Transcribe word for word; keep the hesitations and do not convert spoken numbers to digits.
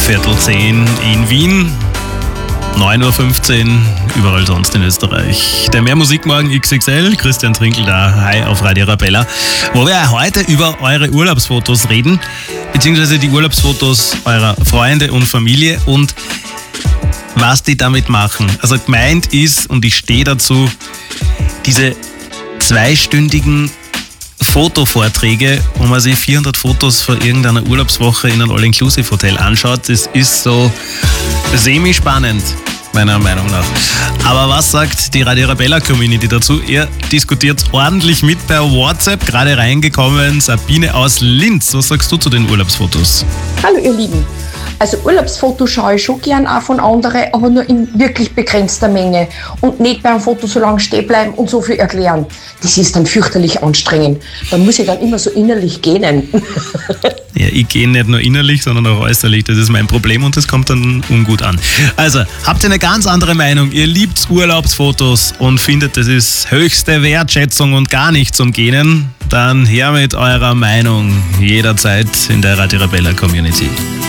Viertel zehn in Wien, neun Uhr fünfzehn überall sonst in Österreich. Der Mehr Musik morgen X X L, Christian Trinkl da, hi auf Radio Arabella, wo wir heute über eure Urlaubsfotos reden, beziehungsweise die Urlaubsfotos eurer Freunde und Familie und was die damit machen. Also gemeint ist, und ich stehe dazu, diese zweistündigen Fotovorträge, wo man sich vierhundert Fotos von irgendeiner Urlaubswoche in einem All-Inclusive-Hotel anschaut, das ist so semi-spannend, meiner Meinung nach. Aber was sagt die Radio Arabella-Community dazu? Ihr diskutiert ordentlich mit per WhatsApp, gerade reingekommen, Sabine aus Linz. Was sagst du zu den Urlaubsfotos? Hallo ihr Lieben. Also Urlaubsfotos schaue ich schon gern auch von anderen, aber nur in wirklich begrenzter Menge und nicht beim Foto so lange stehen bleiben und so viel erklären. Das ist dann fürchterlich anstrengend. Da muss ich dann immer so innerlich gähnen. Ja, ich gehe nicht nur innerlich, sondern auch äußerlich. Das ist mein Problem und das kommt dann ungut an. Also, habt ihr eine ganz andere Meinung? Ihr liebt Urlaubsfotos und findet, das ist höchste Wertschätzung und gar nicht zum Gähnen? Dann her mit eurer Meinung jederzeit in der Radio Arabella Community.